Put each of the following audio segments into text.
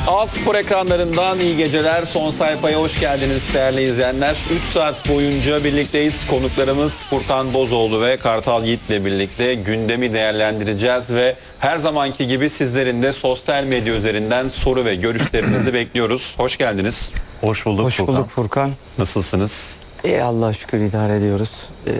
A Spor ekranlarından iyi geceler. Son sayfaya hoş geldiniz değerli izleyenler. 3 saat boyunca birlikteyiz. Konuklarımız Furkan Bozoğlu ve Kartal Yiğit'le birlikte gündemi değerlendireceğiz ve her zamanki gibi sizlerin de sosyal medya üzerinden soru ve görüşlerinizi bekliyoruz. Hoş geldiniz. Hoş bulduk Hoş Furkan. bulduk Furkan. Nasılsınız? Allah'a şükür idare ediyoruz.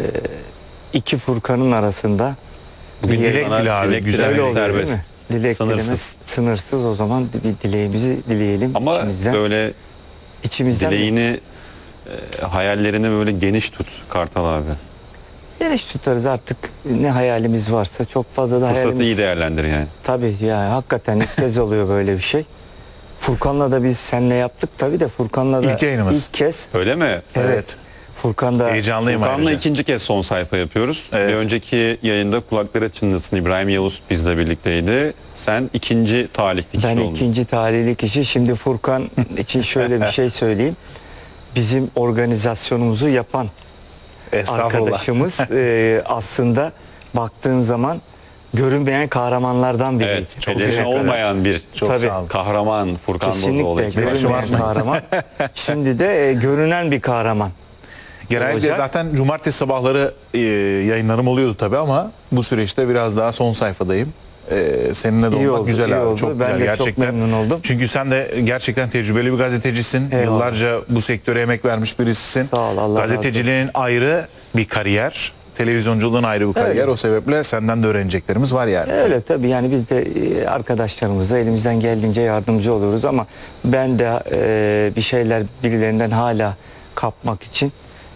İki Furkan'ın arasında Bugün dilek sana dile abi, dilek güzel dilemek öyle oluyor serbest. değil mi? Dilek Sınırsız. dilemek sınırsız. O zaman bir dileğimizi dileyelim Ama içimizden. böyle İçimizden dileğini, hayallerini böyle geniş tut Kartal abi. geniş tutarız artık, ne hayalimiz varsa. Çok fazla da Fırsatı hayalimiz. iyi değerlendir yani. Tabii ya, hakikaten ilk kez oluyor böyle bir şey. Furkan'la da biz seninle yaptık tabii de, Furkan'la da İlk yayınımız. ilk kez. Öyle mi? Evet. Furkan da Heyecanlıyım Furkan'la ayrıca. ikinci kez son sayfa yapıyoruz. Evet. Bir önceki yayında kulakları çınlasın İbrahim Yavuz bizle birlikteydi. Sen ikinci talihli kişi ben oldun. ikinci talihli kişi. Şimdi Furkan için şöyle bir şey söyleyeyim. Bizim organizasyonumuzu yapan Estağfurullah. arkadaşımız aslında baktığın zaman görünmeyen kahramanlardan biri. Evet, Çok pelerin teşekkür ederim. olmayan bir Çok Tabii. sağ olun. kahraman Furkan Bozoğlu. Kesinlikle ekibi. görünmeyen Başım kahraman. Şimdi de görünen bir kahraman. Genelde olacak. zaten cumartesi sabahları yayınlarım oluyordu tabii ama bu süreçte biraz daha son sayfadayım. Seninle de İyi olmak oldu, güzel iyi abi. oldu. Çok Ben güzel de çok gerçekten. memnun oldum. Çünkü sen de gerçekten tecrübeli bir gazetecisin. Eyvallah. Yıllarca bu sektöre emek vermiş birisisin. Sağ ol, Allah razı Gazeteciliğin ayrı bir kariyer. Televizyonculuğun ayrı bir kariyer. Öyle. O sebeple senden de öğreneceklerimiz var yani. Öyle tabii, yani biz de arkadaşlarımıza elimizden geldiğince yardımcı oluyoruz ama ben de bir şeyler birilerinden hala kapmak için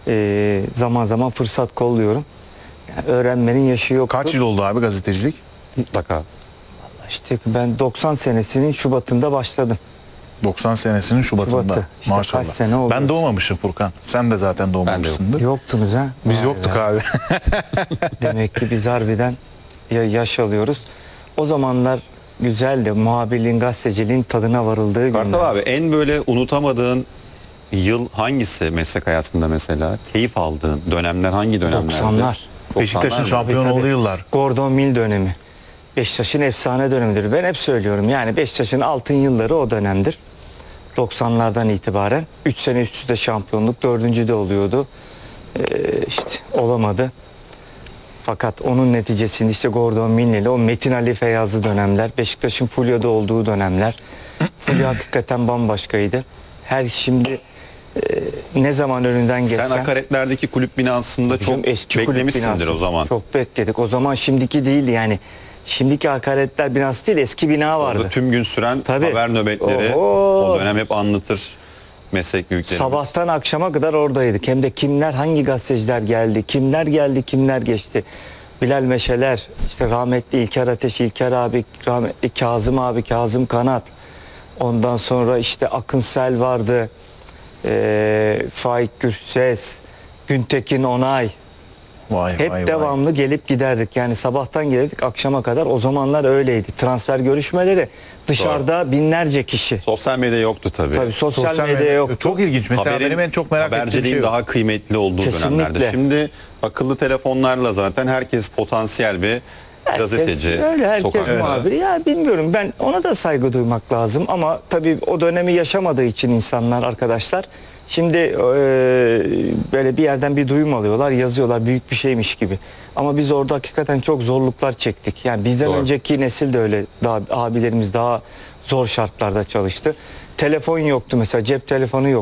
zaman zaman fırsat kolluyorum. Yani öğrenmenin yaşı yoktur. Kaç yıl oldu abi gazetecilik? Mutlaka. İşte ben 90 senesinin Şubat'ında başladım. 90 senesinin Şubat'ında. Şubat'ta. İşte Maşallah. kaç sene oldu? Ben doğmamışım Furkan. Sen de zaten doğmamışsındır. Yoktunuz ha? Biz Vay yoktuk be. abi. Demek ki biz harbiden yaş alıyoruz. O zamanlar güzeldi. Muhabirliğin, gazeteciliğin tadına varıldığı günler. Kartal abi en böyle unutamadığın yıl hangisi meslek hayatında mesela? Keyif aldığın dönemler hangi dönemlerde? 90'lar. Beşiktaş'ın 90'lar mı? şampiyon Tabii. olduğu yıllar. Gordon Mill dönemi. Beşiktaş'ın efsane dönemidir. Ben hep söylüyorum. Yani Beşiktaş'ın altın yılları o dönemdir. 90'lardan itibaren. 3 sene üst üste şampiyonluk. 4. de oluyordu. İşte olamadı. Fakat onun neticesinde işte Gordon Mill ile o Metin Ali Feyyazlı dönemler, Beşiktaş'ın Fulya'da olduğu dönemler. Fulya hakikaten bambaşkaydı. Her şimdi ne zaman önünden geçsen. Sen akaretlerdeki kulüp binasında Bizim çok eski kulüp beklemişsindir binası. o zaman. Çok bekledik. O zaman şimdiki değildi yani. Şimdiki hakaretler binası değil, eski bina vardı. Orada tüm gün süren Tabii. haber nöbetleri Oho. o dönem hep anlatır meslek büyüklerimiz. Sabahtan akşama kadar oradaydık. Hem de kimler, hangi gazeteciler geldi, kimler geldi, kimler geçti. Bilal Meşeler, işte rahmetli İlker Ateş, İlker abi, rahmetli Kazım abi, Kazım Kanat. Ondan sonra işte Akın Sel vardı. Faik Gürses, Güntekin Onay. Vay Hep vay devamlı gelip giderdik. Yani sabahtan gelirdik akşama kadar. O zamanlar öyleydi. Transfer görüşmeleri dışarıda binlerce kişi. Sosyal medya yoktu tabii. Tabii sosyal medya yok. Çok ilginç. Mesela benim en çok merak ettiğim haberciliğin şey o. daha kıymetli olduğu Kesinlikle. dönemlerde. Şimdi akıllı telefonlarla zaten herkes potansiyel bir gazeteci. Öyle herkes sokakta. muhabir. Ya bilmiyorum, ben ona da saygı duymak lazım ama tabii o dönemi yaşamadığı için insanlar, arkadaşlar şimdi böyle bir yerden bir duyum alıyorlar, yazıyorlar büyük bir şeymiş gibi. Ama biz orada hakikaten çok zorluklar çektik. Yani bizden Doğru. önceki nesil de öyle, daha abilerimiz daha zor şartlarda çalıştı. Telefon yoktu mesela, cep telefonu yok.